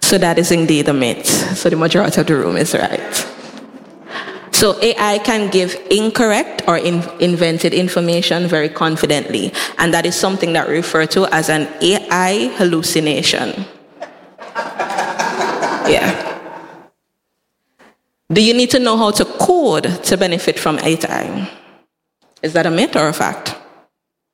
So that is indeed a myth. So the majority of the room is right. So AI can give incorrect or invented information very confidently. And that is something that we refer to as an AI hallucination. Yeah. Do you need to know how to code to benefit from AI? Is that a myth or a fact?